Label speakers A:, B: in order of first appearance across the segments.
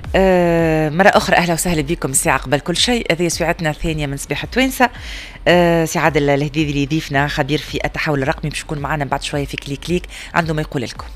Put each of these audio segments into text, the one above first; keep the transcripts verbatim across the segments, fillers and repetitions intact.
A: آه مرة أخرى أهلا وسهلا بكم. الساعة قبل كل شيء، هذه ساعتنا الثانية من صباح توينسة. آه سي عادل الهديدي اللي يضيفنا خبير في التحول الرقمي باش يكون معنا بعد شوية في كليك كليك، عنده ما يقول لكم.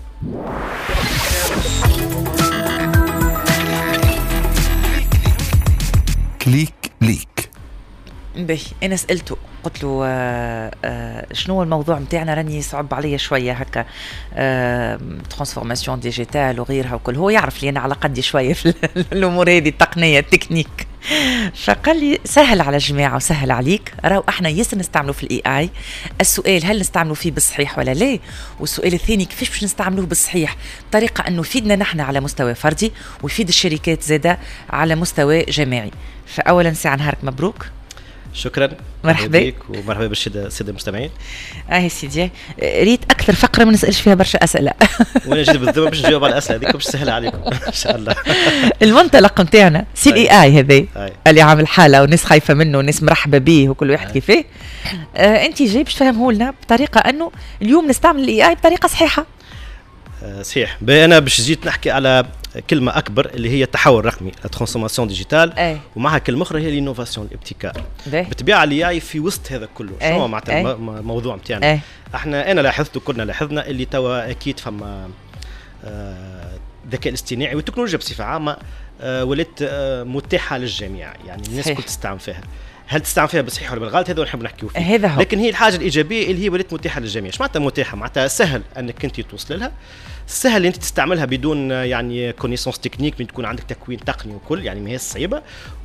B: كليك كليك.
A: باهي انا سالته قلت له آه آه شنو هو الموضوع نتاعنا، راني صعب عليا شويه هكا آه ترانسفورماسيون ديجيتال وغيرها وكل، هو يعرف لي انا على قدي شويه في الامور هذه التقنيه التكنيك، فقال لي سهل على الجماعه وسهل عليك، راهو احنا ياسر نستعملوا في الاي اي. السؤال هل نستعملوا فيه بالصحيح ولا لا، والسؤال الثاني كيفاش باش نستعملوه بالصحيح بطريقه انه يفيدنا نحن على مستوى فردي ويفيد الشركات زاده على مستوى جماعي. فاولا ساعه نهارك مبروك.
C: شكرا،
A: مرحبا
C: بك ومرحبا بالساده الساده المستمعين.
A: اه سيدي، ريت اكثر فقره ما نسالش فيها برشا اسئله
C: وانا جيت بالضبط باش نجاوب على الاسئله هذيك باش تسهل عليكم ان شاء الله. المنطلق
A: نتاعنا سي الاي اي هذا اللي عامل حاله والناس خايفه منه والناس مرحبه به وكل واحد كيفاه. آه انت جاي باش تفهمه لنا بطريقه انه اليوم نستعمل الاي اي بطريقه صحيحه.
C: آه صحيح. انا باش جيت نحكي على كلمة أكبر اللي هي التحول الرقمي، الترانسفورماسيون ديجيتال،
A: أي.
C: ومعها كلمة أخرى هي الانوفاسيون، الابتكار.
A: بيه.
C: بالطبيعة اللي جاي في وسط هذا كله. شنو معناتها الموضوع نتاعنا؟ احنا أنا لاحظت وكلنا لاحظنا اللي توا أكيد فما الذكاء آه الاصطناعي والتكنولوجيا بصفة عامة آه ولات آه متاحة للجميع، يعني الناس كل تستعمل فيها. هل تستعمل فيها بالصحيح ولا بالغلط هذا نحب نحكيو فيه.
A: هذا هو.
C: لكن هي الحاجة الإيجابية اللي هي ولات متاحة للجميع. شو معناتها متاحة؟ معناتها سهل أنك أنت توصل لها، سهل انت تستعملها بدون يعني كونيسونس تكنيك، من تكون عندك تكوين تقني وكل، يعني ما هي صعيبه،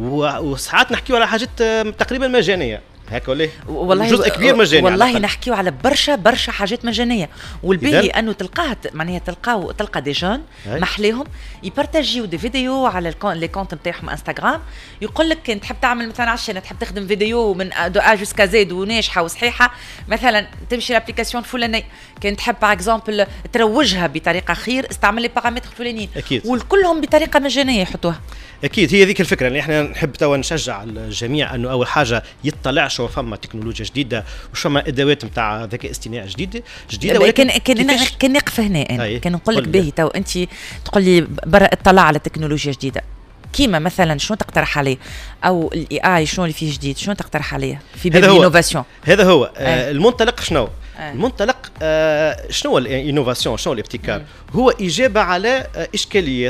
C: وساعات نحكيو على حاجات تقريبا مجانيه هكا ولا
A: والله
C: جزء كبير مجاني.
A: والله نحكيو على برشا برشا حاجات مجانيه، والباهي انه تلقاها معناها تلقاو تلقى دي جون محليهم يبارتاجيو دي فيديو على لي كونت نتاعهم انستغرام، يقول لك كنت تحب تعمل مثلا عشان تحب تخدم فيديو من دو ا جوسكا زد وناجحه وصحيحه، مثلا تمشي لابليكاسيون الفلانيه، كنت تحب باغ اكزومبل تروجها بطريقه خير استعمل لي بارامتر فلانيين، والكلهم بطريقه مجانيه يحطوها.
C: اكيد هي ذيك الفكره اللي احنا نحب توا نشجع الجميع انه اول حاجه يطلع شو فما تكنولوجيا جديده وش فما ادوات نتاع ذكاء اصطناعي جديده جديده.
A: ولكن كان كان نقف هنا كان نقول لك باهي تو انت تقول لي برا اطلع على تكنولوجيا جديده كيما مثلا شنو تقترح عليه، او الاي اي شنو اللي فيه جديد شنو تقترح عليه في باب الانوفاسيون؟
C: هذا هو آه المنطلق. شنو آه. المنطلق آه شنو الانوفاسيون، شنو الابتكار؟ هو اجابه على آه اشكاليات،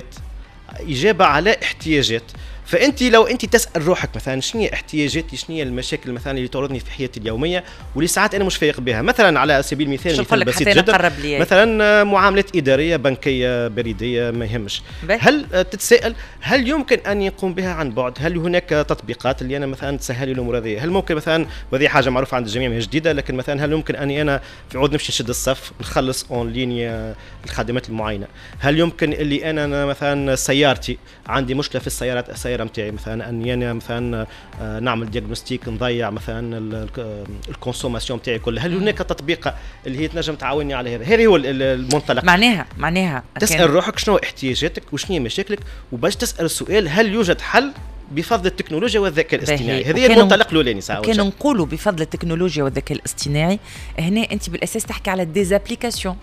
C: إجابة على احتياجات. فأنت لو أنت تسأل روحك مثلا شنو هي احتياجاتي، شنو هي المشاكل مثلا اللي تورطني في حياتي اليومية واللي ساعات أنا مش فايق بها، مثلا على سبيل المثال مثال بسيط جدا، مثلا معاملات إدارية بنكية بريدية ما يهمش، هل تتساءل هل يمكن أن يقوم بها عن بعد؟ هل هناك تطبيقات اللي أنا مثلا تسهل الأمور هذه؟ هل ممكن مثلا، وهذه حاجة معروفة عند الجميع مش جديدة، لكن مثلا هل يمكن أني أنا في عود نمشي نشد الصف نخلص أون ليني الخدمات المعينة؟ هل يمكن اللي أنا, أنا مثلا سيارتي عندي مشكلة في السيارات السيارة متاعي مثلا اني انا مثلا نعمل دياغنوستيك نضيع مثلا الكونسوماسيون متاعي كلها، هل هناك تطبيق اللي هي تنجم تعاوني على هذا؟ هذا هو المنطلق.
A: معناها معناها
C: تسال روحك شنو احتياجاتك وشنو هي مشاكلك، وباش تسال السؤال هل يوجد حل بفضل التكنولوجيا والذكاء الاصطناعي. هذه المنطلق الاولاني. ساعه
A: كان نقولوا بفضل التكنولوجيا والذكاء الاصطناعي، هنا انت بالاساس تحكي على ديزابليكاسيون،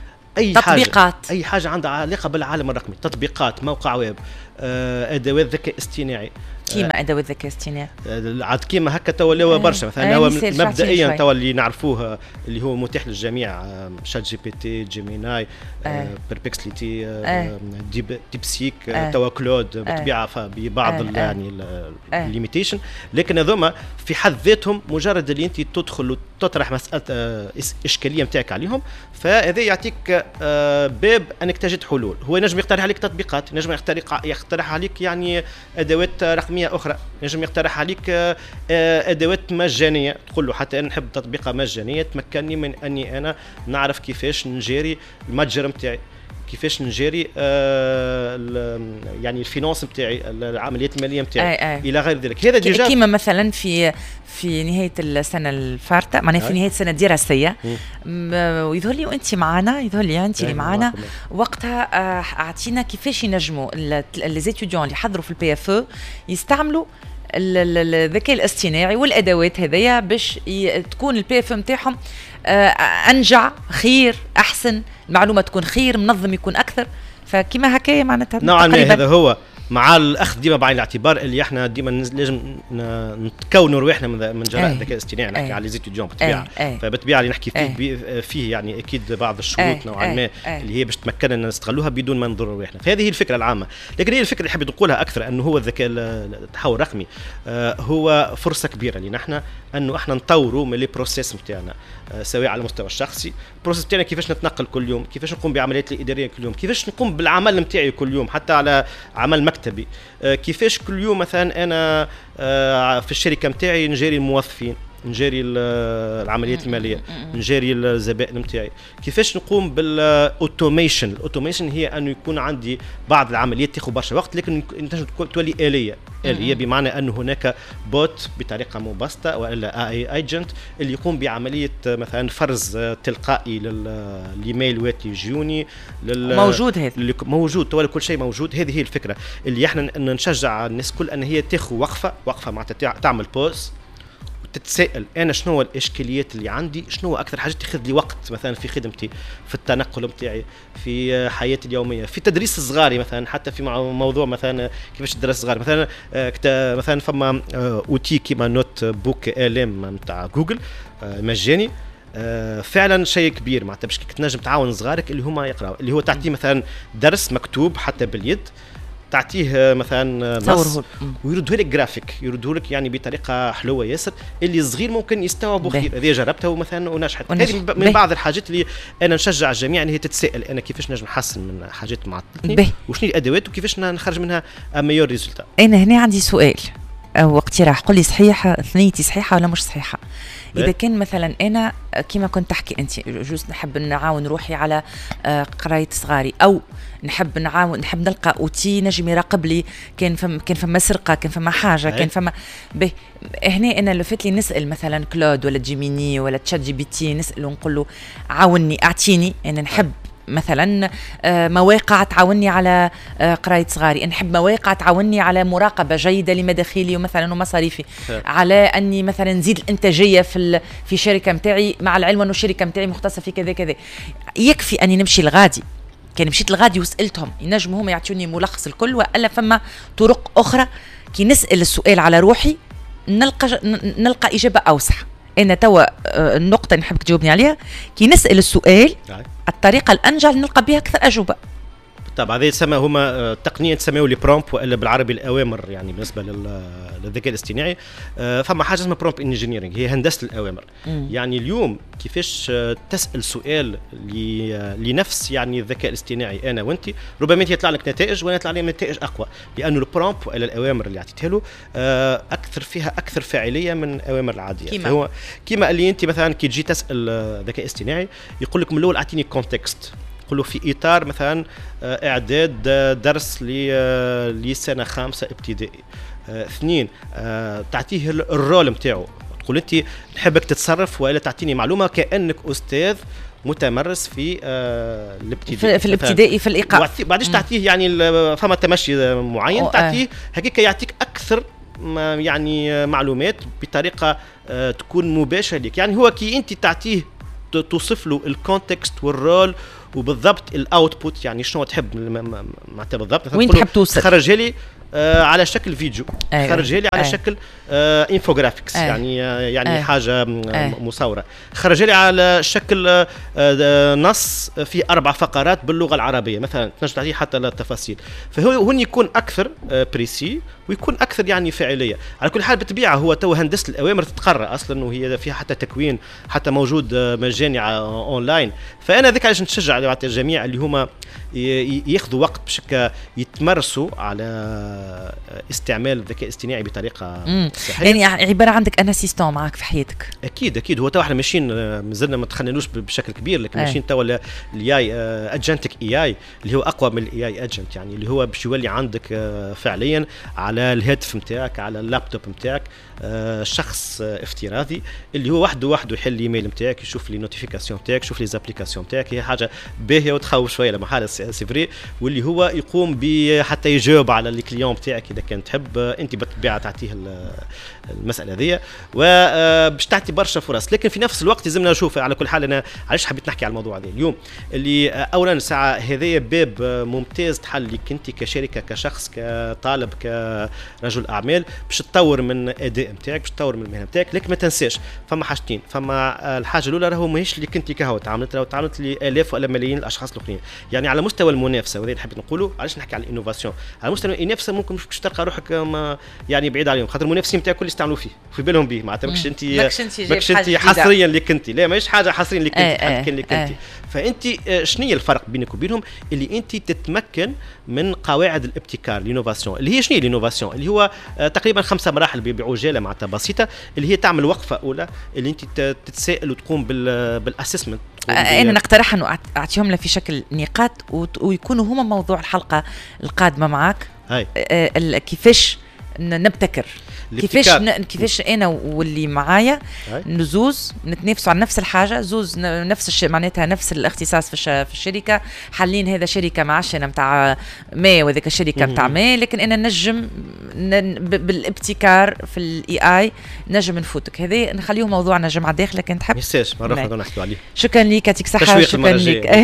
C: أي
A: تطبيقات
C: حاجة أي حاجة عندها علاقة بالعالم الرقمي، تطبيقات، موقع ويب، آه، أدوات ذكاء اصطناعي.
A: كيما آه أدوات ذكاء اصطناعي
C: عاد كيما هكا توا اللي هو برشا مثلا. هو مبدئيا توا اللي نعرفوه اللي هو متاح للجميع، شات جي بي تي، جيميناي، آه بيربكسليتي، آه ديب ديبسيك، آه توا كلود بالطبيعة ببعض آه يعني الليميتيشن آه لكن هذوما في حد ذاتهم مجرد اللي انت تدخل وتطرح مسألة آه إشكالية متاعك عليهم، فهذا يعطيك آه باب أنك تجد حلول. هو نجم يقترح عليك تطبيقات، نجم يقترح يقترح عليك يعني أدوات رقمية أخرى، نجم يقترح عليك أدوات مجانية، تقول له حتى أنا نحب تطبيقة مجانية تمكنني من أني أنا نعرف كيفاش نجاري المتجر متاعي، كيفاش نجاري آه يعني الفينانس متاعي، العمليات الماليه متاعي
A: أي أي.
C: الى غير ذلك. هذا ديجا
A: كيما مثلا في في نهايه السنه الفارطه، معناها في نهايه السنه الدراسيه، ويظهر لي وانت معنا، يظهر لي انت اللي معنا وقتها اعطينا كيفاش ينجموا لي زيتيديون اللي حضروا في البي اف او يستعملوا الذكاء الاصطناعي والادوات هذيا باش تكون البي اف نتاعهم انجع، خير، احسن، المعلومه تكون خير، منظم يكون اكثر. فكما هكايا معناتها
C: نوعا ما هذا هو، مع الاخذ ديما بعين الاعتبار اللي احنا ديما لازم نتكونوا رواحنا من جراء الذكاء الاصطناعي. نحكي على لي زيتيديون بالطبيعه، فبالطبيعه اللي نحكي فيه فيه يعني اكيد بعض الشروط نوعا ما اللي هي باش تمكننا نستغلوها بدون ما نضر رواحنا. فهذه هي الفكره العامه، لكن هي الفكره اللي حبيت نقولها اكثر انه هو الذكاء التحول الرقمي هو فرصه كبيره لنا احنا انه احنا نطوروا من لي بروسيس نتاعنا، سواء على المستوى الشخصي، البروسيس نتاعنا كيفاش نتنقل كل يوم، كيفاش نقوم بعمليات الاداريه كل يوم، كيفاش نقوم بالعمل نتاعي كل يوم حتى على عمل مكتبي، كيفاش كل يوم مثلا انا في الشركه نتاعي نجاري الموظفين، نجاري العمليات الماليه، نجاري الزبائن نتاعي، كيفاش نقوم بالاوتوميشن. الاوتوميشن هي انه يكون عندي بعض العمليات تاخذ برشا وقت لكن تنجم تولي آلية. آلية بمعنى انه هناك بوت بطريقه مبسطه والا اي ايجنت اللي يقوم بعمليه مثلا فرز تلقائي للايميلات يجوني لل...
A: موجود هذا
C: موجود تو كل شيء موجود. هذه هي الفكره اللي احنا نشجع الناس كل ان هي تاخذ وقفه وقفه معناتها تعمل بوز تتساءل انا شنو هو الاشكاليات اللي عندي، شنو اكثر حاجه تاخذ لي وقت مثلا في خدمتي، في التنقل نتاعي، في حياتي اليوميه، في تدريس صغاري مثلا، حتى في موضوع مثلا كيفاش تدرس صغاري مثلا مثلا فما اوتي كيما نوت بوك ال ام نتاع جوجل مجاني فعلا شيء كبير معناتها باش تنجم تعاون صغارك اللي هما يقراوا، اللي هو تعطيه مثلا درس مكتوب حتى باليد، تعطيه مثلا نص ويردوا لك جرافيك، يردوا لك يعني بطريقه حلوه ياسر اللي الصغير ممكن يستوعبوا خير. هذه جربتها مثلا ونجحت. هذه من بعض الحاجات اللي انا نشجع الجميع ان هي تتساءل انا كيفاش نجم نحسن من حاجات معطلتني وشنو الادوات وكيفاش نخرج منها ميور ريزولتا.
A: انا هنا عندي سؤال او اقتراح، قل لي صحيحه ثنيتي صحيحه ولا مش صحيحه؟ إذا كان مثلا أنا كما كنت تحكي أنت جوست نحب نعاون روحي على قراية صغاري، أو نحب نعاون نحب نلقى أوتي نجم يراقب لي كان فم كان فما سرقة، كان فما حاجة، كان فما به هنا أنا لفت لي نسأل مثلا كلود ولا جيميني ولا تشات جي بي تي، نسأله ونقول له عاوني أعطيني، أنا نحب مثلا مواقع تعاوني على قراية صغاري، نحب مواقع تعاوني على مراقبة جيدة لمداخيلي ومثلا ومصاريفي، على أني مثلا نزيد الإنتاجية في في شركة متاعي، مع العلم أنه الشركة متاعي مختصة في كذا كذا. يكفي أني نمشي لغادي، كان مشيت لغادي وسألتهم ينجموا هم يعطوني ملخص الكل، وإلا فما طرق أخرى كي نسأل السؤال على روحي نلقى نلقى إجابة أوسع. أنا توا النقطة اللي نحبك تجاوبني عليها، كي نسأل السؤال الطريقة الأنجع نلقى بها أكثر أجوبة.
C: طبعا هذه تسمى هما تقنيه تسميو لي برومب والا بالعربي الاوامر، يعني بالنسبه للذكاء الاصطناعي فما حاجه اسمها برومب انجينيرينج، هي هندسه الاوامر. مم. يعني اليوم كيفاش تسال سؤال لنفس يعني الذكاء الاصطناعي انا وانت، ربما انت يطلع لك نتائج وانا يطلع لي نتائج اقوى، لانه البرومب والا الاوامر اللي عطيتها له اكثر فيها اكثر فاعليه من الاوامر العاديه. كيما فهو كيما اللي انت مثلا كي تجي تسال الذكاء الاصطناعي يقول لك من الاول اعطيني كونتكست، له في إطار مثلا إعداد درس لسنة خامسة ابتدائي. اثنين تعطيه الرول متاعه، تقول أنت نحبك تتصرف وإلا تعطيني معلومة كأنك أستاذ متمرس في الابتدائي
A: في الابتدائي في الإيقاع،
C: بعدش تعطيه يعني فما تمشي معين، تعطيه هكيك يعطيك أكثر يعني معلومات بطريقة تكون مباشرة لك. يعني هو كي أنت تعطيه توصف له الكونتكست والرول وبالضبط الاوتبوت، يعني شنو تحب معناتها بالضبط
A: وين تحب توصل،
C: خرجها لي آه على شكل فيديو،
A: أيوة.
C: خرجها لي على أيوة. شكل آه انفوجرافيكس، أيوة. يعني آه يعني أيوة. حاجه أيوة. مصوره، خرجها لي على شكل آه آه نص في اربع فقرات باللغه العربيه مثلا، تنجم تعطيه حتى التفاصيل. فهو هون يكون اكثر آه بريسي ويكون اكثر يعني فاعليه. على كل حال بالطبيعه هو تو هندسه الاوامر تتقرا اصلا، وهي فيها حتى تكوين حتى موجود آه مجاني اونلاين. فانا ذاك علاش نشجع الجميع اللي هما ياخذوا وقت باش يتمرسوا على استعمال الذكاء الاصطناعي بطريقه صحيحه.
A: يعني عباره عندك ان اسيستون معك في حياتك.
C: اكيد اكيد. هو تو احنا ماشيين مازلنا ما تخننوش بشكل كبير، لكن ماشيين تو الاي اي اجنتك اي اي اللي هو اقوى من الاي اي اجنت، يعني اللي هو باش يولي عندك فعليا على الهاتف نتاعك على اللابتوب نتاعك شخص افتراضي اللي هو وحده وحده يحل الايميل نتاعك، يشوف لي نوتيفيكاسيون نتاعك، يشوف لي زابليكاسيون نتاعك. هي حاجه باهيه وتخوف شويه لما حال سي فري، واللي هو يقوم ب حتى يجاوب على الكليون بتاعك اذا كان تحب انت بالطبيعه تعطيه المساله هذه، وباش تعطي برشا فرص. لكن في نفس الوقت لازمنا نشوف على كل حال. انا علاش حبيت نحكي على الموضوع هذا اليوم؟ اللي اولا الساعه هذايا باب ممتاز تحل لك انت كشركه، كشخص، كطالب، كرجل اعمال، باش تطور من اداء نتاعك، باش تطور من المهنه نتاعك. لكن ما تنساش فما حاجتين. فما الحاجه الاولى راهو ماهيش اللي كنت كهو تعاملت، راهو تعاملت لالاف ولا ملايين الاشخاص الاخرين. يعني على مستوى المنافسه، وهذا اللي حبيت نقوله. علاش نحكي على الانوفاسيون؟ على مستوى المنافسه ممكن مش تلقى روحك يعني بعيد عليهم، خاطر المنافسين نتاعك كل يستعملوا فيه في بالهم به، معناتها ماكش انت ماكش انت حصريا لك انت، لا ماهيش حاجه حصريا لك انت، حتى كان لك انت. فانت شنو هي الفرق بينك وبينهم؟ اللي انت تتمكن من قواعد الابتكار، الانوفاسيون. اللي هي شنو هي الانوفاسيون؟ اللي هو تقريبا خمسه مراحل بعجاله معناتها بسيطه. اللي هي تعمل وقفه اولى، اللي انت تتساءل وتقوم بالاسسمنت.
A: انا نقترح انه اعطيهم له في شكل نقاط ويكونوا هما موضوع الحلقه القادمه معك. هاي كيفاش نبتكر، كيفاش ن... كيفاش انا واللي معايا نزوز نتنافسوا على نفس الحاجه، زوز نفس الشيء، معناتها نفس الاختصاص في, الش... في الشركه. حالين هذا شركه معاش انا نتاع ما، وذاك الشركه نتاع ما، لكن انا نجم ن... بالابتكار في الاي اي نجم نفوتك. هذا نخليه موضوعنا جمعه داخل، لكن تحب
C: يستاهل مره نقدر نحكيوا عليه.
A: شكرا لك، يعطيك صحه. شكرا لك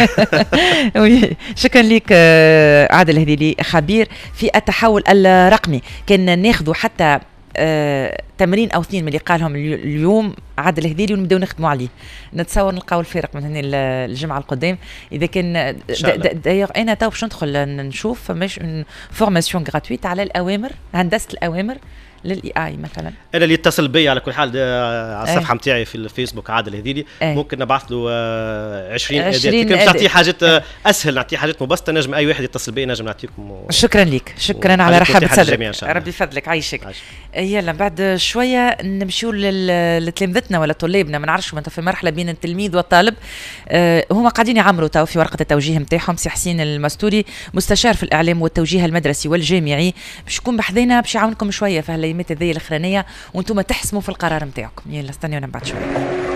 A: شكرا لك عادل هذيلي، خبير في التحول الرقمي. كان ناخذوا حتى آه تمرين او اثنين من اللي قالهم اليوم عادل الهذيلي ونبداو نخدموا عليه. نتصور نلقاو الفارق من هنا الجمعه القدام اذا كان. دايوغ انا تو باش ندخل نشوف فماش فورماسيون غراتويت على الاوامر، هندسه الاوامر للاي اي مثلا. انا
C: اللي يتصل بي على كل حال على الصفحه نتاعي في الفيسبوك عادل الهذيلي، ممكن نبعث له عشرين اداه، باش نعطيه حاجات اسهل، نعطيه حاجات مبسطه، نجم اي واحد يتصل بي نجم نعطيكم. و...
A: شكرا لك، شكرا على رحب صدرك، ربي يفضلك، عايشك. يلا بعد شويه نمشيو لتلامذتنا ولا طلابنا، ما نعرفش انت في مرحله بين التلميذ والطالب. أه هما قاعدين يعمروا تو في ورقه التوجيه نتاعهم. سي حسين المستوري مستشار في الاعلام والتوجيه المدرسي والجامعي باش يكون بحذينا، باش يعاونكم شويه في هالايامات هذه الاخرانيه وانتم تحسموا في القرار نتاعكم. يلا استنيونا بعد شويه.